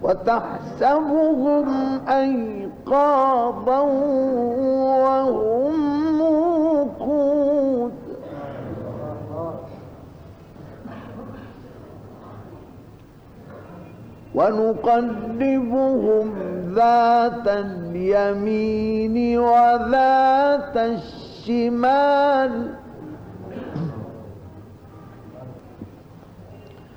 وتحسبهم أيقاظا وهم رقود ونقلبهم ذات اليمين وذات الشمال